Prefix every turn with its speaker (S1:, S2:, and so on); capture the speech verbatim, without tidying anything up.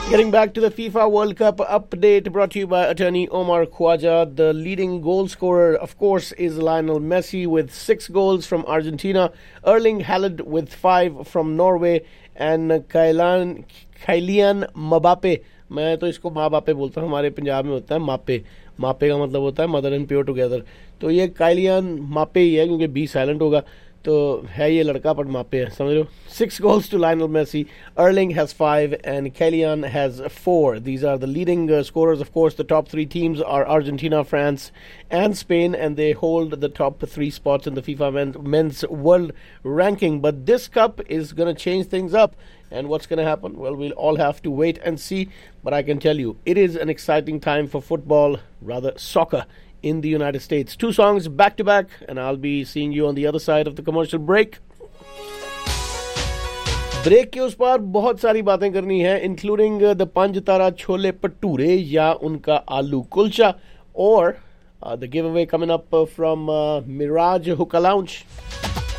S1: Getting back to the FIFA World Cup update brought to you by attorney Omar Khwaja. The leading goal scorer, of course, is Lionel Messi with six goals from Argentina, Erling Haaland with five from Norway, and Kylian Kylian Mbappe. मैं तो इसको माँ बापे बोलता हूँ, हमारे पंजाब में होता है मापे. मापे का मतलब होता है मदर एंड प्योर टुगेदर. तो ये काइलियन मापे ही है क्योंकि बी साइलेंट होगा. तो है ये लड़का पर मापे है, समझ लो. Six goals to Lionel Messi. Erling has five and Kylian has four. These are the leading uh, scorers. Of course, the top three teams are Argentina, France, and Spain, and they hold the top three spots in the FIFA men- men's world ranking. But this cup is going to change things up. And what's going to happen? Well, we'll all have to wait and see. But I can tell you, it is an exciting time for football, rather soccer, in the United States. Two songs back to back, and I'll be seeing you on the other side of the commercial break. Break के उस पार बहुत सारी बातें करनी है, including the पंज तारा छोले भटूरे या उनका आलू कुलचा, और the give away coming up from Miraj हुक्का लाउंज.